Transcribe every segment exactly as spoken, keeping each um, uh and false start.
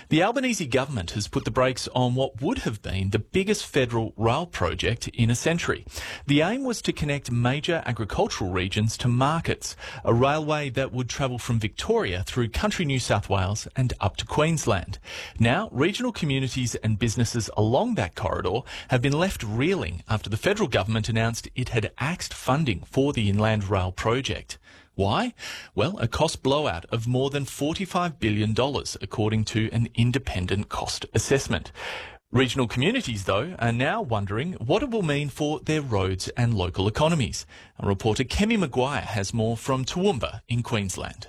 The Albanese government has put the brakes on what would have been the biggest federal rail project in a century. The aim was to connect major agricultural regions to markets, a railway that would travel from Victoria through country New South Wales and up to Queensland. Now, regional communities and businesses along that corridor have been left reeling after the federal government announced it had axed funding for the Inland Rail project. Why? Well, a cost blowout of more than forty-five billion dollars, according to an independent cost assessment. Regional communities, though, are now wondering what it will mean for their roads and local economies. Our reporter Kemi Maguire has more from Toowoomba in Queensland.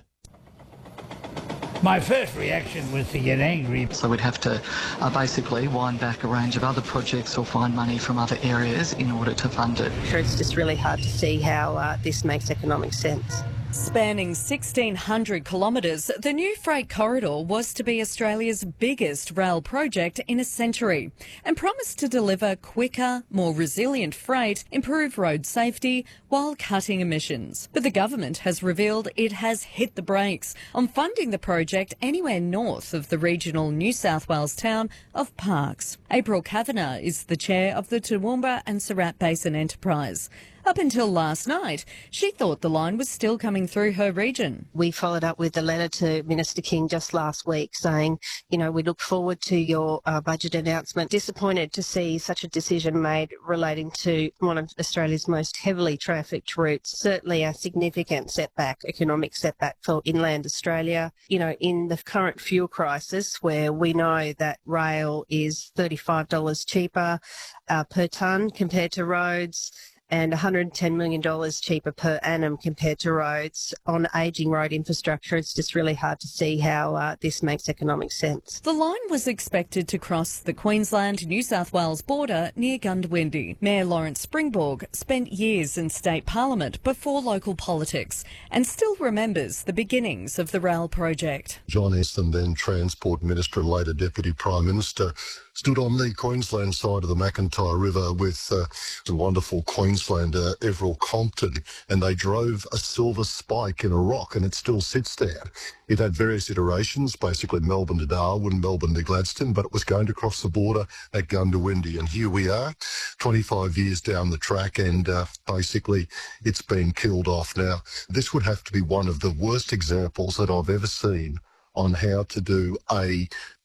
My first reaction was to get angry. So we'd have to uh, basically wind back a range of other projects or find money from other areas in order to fund it. It's just really hard to see how uh, this makes economic sense. Spanning sixteen hundred kilometres, the new freight corridor was to be Australia's biggest rail project in a century and promised to deliver quicker, more resilient freight, improve road safety while cutting emissions. But the government has revealed it has hit the brakes on funding the project anywhere north of the regional New South Wales town of Parkes. April Kavanagh is the chair of the Toowoomba and Surat Basin Enterprise. Up until last night, she thought the line was still coming through her region. We followed up with a letter to Minister King just last week saying, you know, we look forward to your uh, budget announcement. Disappointed to see such a decision made relating to one of Australia's most heavily trafficked routes. Certainly a significant setback, economic setback for inland Australia. You know, in the current fuel crisis where we know that rail is thirty-five dollars cheaper uh, per tonne compared to roads, and one hundred ten million dollars cheaper per annum compared to roads. On ageing road infrastructure, it's just really hard to see how uh, this makes economic sense. The line was expected to cross the Queensland-New South Wales border near Goondiwindi. Mayor Lawrence Springborg spent years in state parliament before local politics and still remembers the beginnings of the rail project. John Easton, then Transport Minister and later Deputy Prime Minister, stood on the Queensland side of the McIntyre River with uh, the wonderful Queenslander Everil Compton, and they drove a silver spike in a rock, and it still sits there. It had various iterations, basically Melbourne to Darwin, Melbourne to Gladstone, but it was going to cross the border at Goondiwindi, and here we are, twenty-five years down the track, and uh, basically it's been killed off. Now, this would have to be one of the worst examples that I've ever seen on how to do a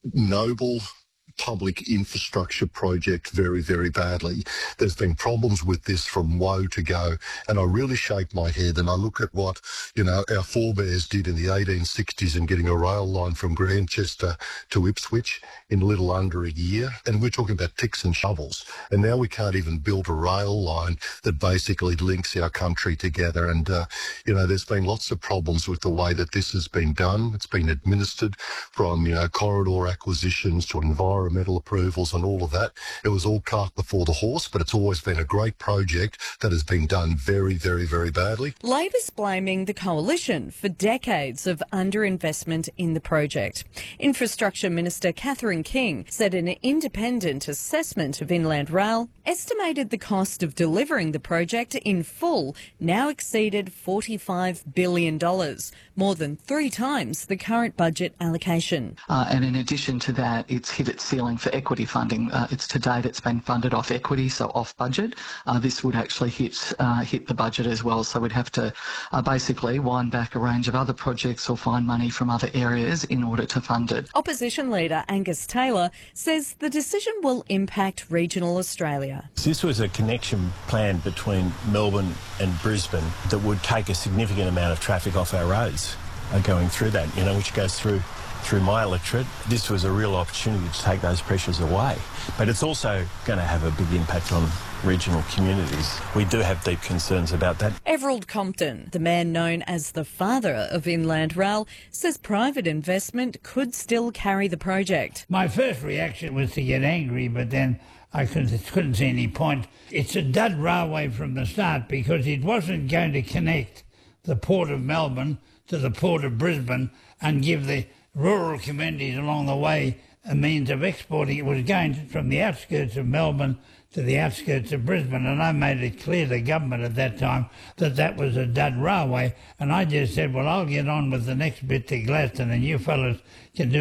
noble public infrastructure project very, very badly. There's been problems with this from woe to go, and I really shake my head and I look at what, you know, our forebears did in the eighteen sixties in getting a rail line from Grantchester to Ipswich in a little under a year, and we're talking about picks and shovels, and now we can't even build a rail line that basically links our country together. And uh, you know, there's been lots of problems with the way that this has been done. It's been administered, from, you know, corridor acquisitions to environmental environmental approvals and all of that. It was all cart before the horse, but it's always been a great project that has been done very, very, very badly. Labor's blaming the coalition for decades of underinvestment in the project. Infrastructure Minister Catherine King said an independent assessment of Inland Rail estimated the cost of delivering the project in full now exceeded forty-five billion dollars, more than three times the current budget allocation. Uh, and in addition to that, it's hit its ceiling for equity funding. Uh, it's to date it's been funded off equity, so off budget. Uh, this would actually hit uh, hit the budget as well, so we'd have to uh, basically wind back a range of other projects or find money from other areas in order to fund it. Opposition leader Angus Taylor says the decision will impact regional Australia. This was a connection plan between Melbourne and Brisbane that would take a significant amount of traffic off our roads uh, going through that, you know, which goes through through my electorate. This was a real opportunity to take those pressures away. But it's also going to have a big impact on regional communities. We do have deep concerns about that. Everil Compton, the man known as the father of Inland Rail, says private investment could still carry the project. My first reaction was to get angry, but then I couldn't, couldn't see any point. It's a dud railway from the start because it wasn't going to connect the Port of Melbourne to the Port of Brisbane and give the rural communities along the way a means of exporting. It was going from the outskirts of Melbourne to the outskirts of Brisbane, and I made it clear to the government at that time that that was a dud railway, and I just said, well, I'll get on with the next bit to Gladstone, and you fellas can do